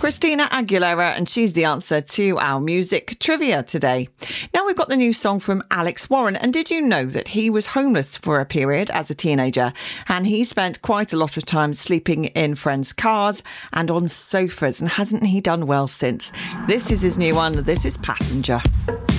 Christina Aguilera, and she's the answer to our music trivia today. Now we've got the new song from Alex Warren, and did you know that he was homeless for a period as a teenager, and he spent quite a lot of time sleeping in friends' cars and on sofas, and hasn't he done well since? This is his new one. This is Passenger.